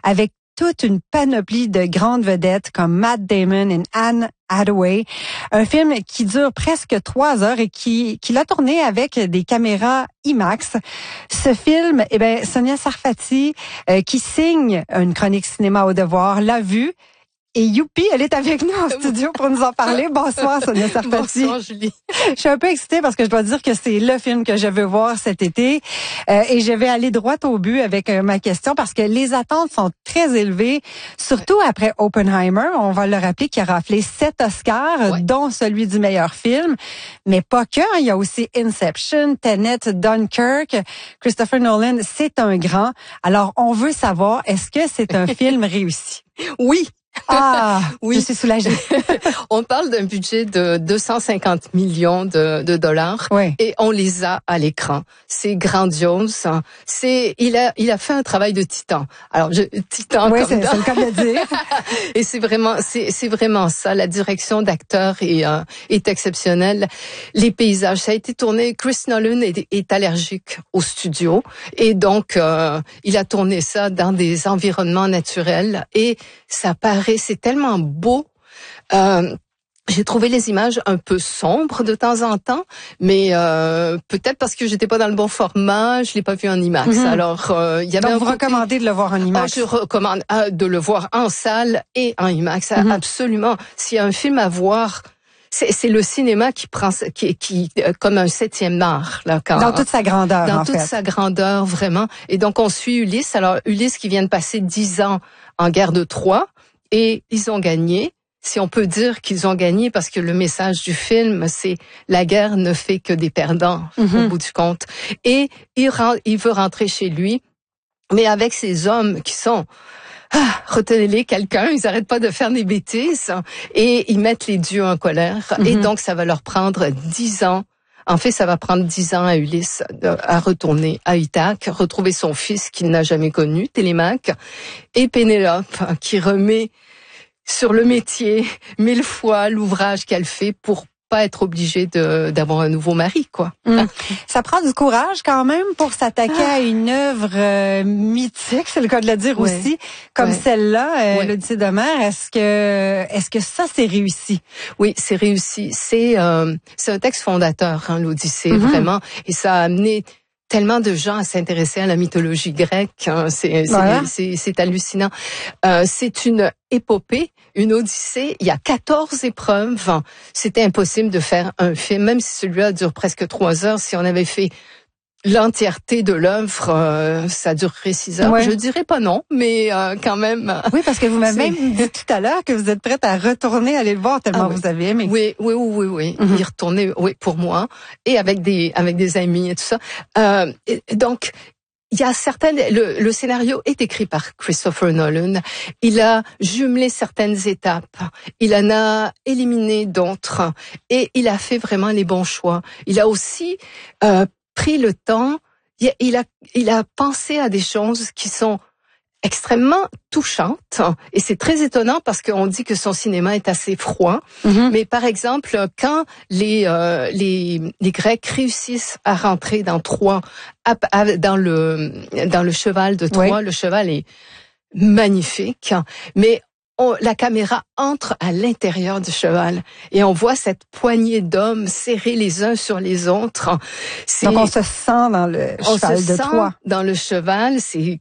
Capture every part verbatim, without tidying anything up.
avec toute une panoplie de grandes vedettes comme Matt Damon et Anne Hathaway. Un film qui dure presque trois heures et qui, qui l'a tourné avec des caméras IMAX. Ce film, eh ben, Sonia Sarfati, euh, qui signe une chronique cinéma au devoir, l'a vu. Et youpi, elle est avec nous en studio pour nous en parler. Bonsoir, Sonia Sarfati. Bonsoir, Julie. Je suis un peu excitée parce que je dois dire que c'est le film que je veux voir cet été. Euh, et je vais aller droit au but avec euh, ma question parce que les attentes sont très élevées, surtout ouais. après Oppenheimer. On va le rappeler qui a raflé sept Oscars, ouais. dont celui du meilleur film. Mais pas que, hein, il y a aussi Inception, Tenet, Dunkirk. Christopher Nolan, c'est un grand. Alors, on veut savoir, est-ce que c'est un film réussi? Oui. Ah, oui. Je suis soulagée. On parle d'un budget de deux cent cinquante millions de, de dollars oui. et on les a à l'écran. C'est grandiose. C'est, il a, il a fait un travail de titan. Alors, je, titan oui, comme c'est, dans... c'est le cas de le dire. Et c'est vraiment, c'est, c'est vraiment ça. La direction d'acteur est, euh, est exceptionnelle. Les paysages, ça a été tourné. Chris Nolan est, est allergique au studio et donc euh, il a tourné ça dans des environnements naturels et ça paraît. C'est tellement beau. Euh, j'ai trouvé les images un peu sombres de temps en temps, mais euh, peut-être parce que j'étais pas dans le bon format, je l'ai pas vu en IMAX. Mm-hmm. Alors, euh, il y avait. Donc, un vous côté... recommandez de le voir en IMAX? Oh, je recommande euh, de le voir en salle et en IMAX. Mm-hmm. Absolument. S'il y a un film à voir. C'est, c'est le cinéma qui prend, qui, qui, comme un septième art, là, quand. Dans toute sa grandeur, Dans en toute fait. sa grandeur, vraiment. Et donc, on suit Ulysse. Alors, Ulysse qui vient de passer dix ans en guerre de Troie. Et ils ont gagné, si on peut dire qu'ils ont gagné, parce que le message du film, c'est la guerre ne fait que des perdants, mm-hmm. au bout du compte. Et il, rend, il veut rentrer chez lui, mais avec ces hommes qui sont... Ah, retenez-les, quelqu'un, ils arrêtent pas de faire des bêtises et ils mettent les dieux en colère. Mm-hmm. Et donc, ça va leur prendre dix ans. En fait, ça va prendre dix ans à Ulysse à retourner à Ithaque, retrouver son fils qu'il n'a jamais connu, Télémaque, et Pénélope qui remet sur le métier mille fois l'ouvrage qu'elle fait pour pas être obligée de, d'avoir un nouveau mari, quoi. Mmh. Ça prend du courage quand même pour s'attaquer ah. à une œuvre euh, mythique, c'est le cas de le dire ouais. aussi, comme ouais. celle-là, euh, ouais. l'Odyssée d'Homère. Est-ce que, est-ce que ça c'est réussi? Oui, c'est réussi. C'est, euh, c'est un texte fondateur, hein, l'Odyssée, mmh. vraiment, et ça a amené tellement de gens à s'intéresser à la mythologie grecque, hein. c'est, voilà. c'est, c'est, c'est hallucinant. Euh, c'est une épopée, une odyssée. Il y a quatorze épreuves. C'était impossible de faire un film, même si celui-là dure presque trois heures. Si on avait fait l'entièreté de l'œuvre, euh, ça durerait six heures. Ouais. Je dirais pas non, mais euh, quand même. Oui, parce que vous m'avez même dit tout à l'heure que vous êtes prête à retourner aller le voir tellement ah, oui. vous avez aimé. Oui, oui, oui, oui, oui. Mm-hmm. Y retourner, oui, pour moi et avec des avec des amis et tout ça. Euh, et donc. Il y a certaines, le, le scénario est écrit par Christopher Nolan. Il a jumelé certaines étapes. Il en a éliminé d'autres. Et il a fait vraiment les bons choix. Il a aussi euh, pris le temps. Il a, il a, il a pensé à des choses qui sont extrêmement touchante et c'est très étonnant parce qu'on dit que son cinéma est assez froid. Mm-hmm. Mais par exemple, quand les euh, les les Grecs réussissent à rentrer dans Troie, à, à, dans le dans le cheval de Troie, oui. le cheval est magnifique, mais on, la caméra entre à l'intérieur du cheval et on voit cette poignée d'hommes serrés les uns sur les autres. C'est, Donc on se sent dans le cheval on se de sent Troie. Dans le cheval, c'est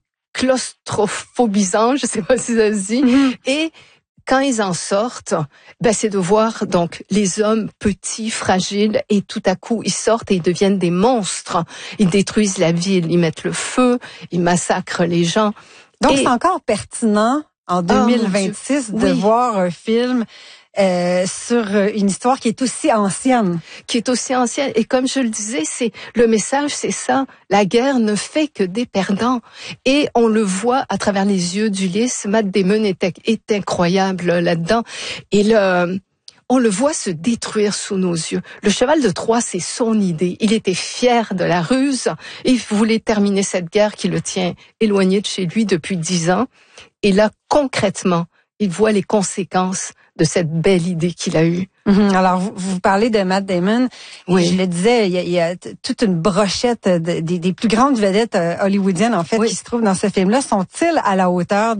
claustrophobisant, je sais pas si ça se dit. Mm-hmm. Et quand ils en sortent, ben c'est de voir donc les hommes petits, fragiles, et tout à coup ils sortent et ils deviennent des monstres. Ils détruisent la ville, ils mettent le feu, ils massacrent les gens. Donc et... c'est encore pertinent en deux mille vingt-six oh, de oui. voir un film Euh, sur une histoire qui est aussi ancienne. Qui est aussi ancienne. Et comme je le disais, c'est le message, c'est ça. La guerre ne fait que des perdants. Et on le voit à travers les yeux d'Ulysse. Matt Damon est, est incroyable là-dedans. Et le... on le voit se détruire sous nos yeux. Le cheval de Troie, c'est son idée. Il était fier de la ruse. Il voulait terminer cette guerre qui le tient éloigné de chez lui depuis dix ans. Et là, concrètement, il voit les conséquences de cette belle idée qu'il a eue. Mm-hmm. Alors, vous, vous parlez de Matt Damon. Oui. Je le disais, il y a, il y a toute une brochette de, des, des plus grandes vedettes hollywoodiennes, en fait, oui. qui se trouvent dans ce film-là. Sont-ils à la hauteur